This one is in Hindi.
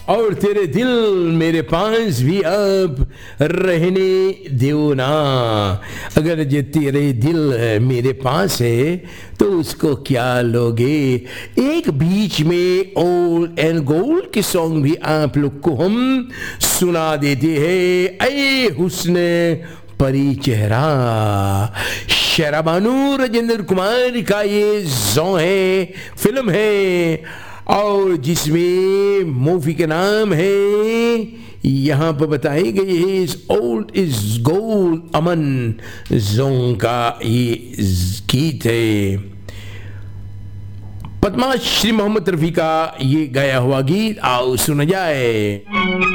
और तेरे दिल मेरे पास भी अब रहने दो ना। अगर ये तेरे दिल मेरे पास है तो उसको क्या लोगे। एक बीच में ओल्ड एंड गोल्ड के सॉन्ग भी आप लोग को हम सुना देते हैं। ऐ हुस्न परी चेहरा, शेराबानू राजेंद्र कुमार का ये सॉन्ग है, फिल्म है, और जिसमें मूवी का नाम है यहाँ पर बताई गई है is old is gold. Aman Jong का ये गीत है। पद्मा श्री मोहम्मद रफी का ये गाया हुआ गीत आओ सुना जाए।